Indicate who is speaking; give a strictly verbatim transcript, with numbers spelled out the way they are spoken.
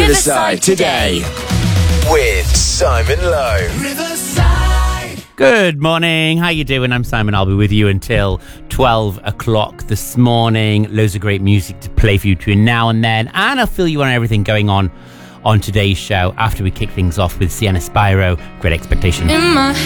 Speaker 1: Riverside Today with Simon Lowe. Riverside.
Speaker 2: Good morning. How you doing? I'm Simon. I'll be with you until twelve o'clock this morning. Loads of great music to play for you between now and then. And I'll fill you on everything going on on today's show after we kick things off with Sienna Spyro, Great Expectations.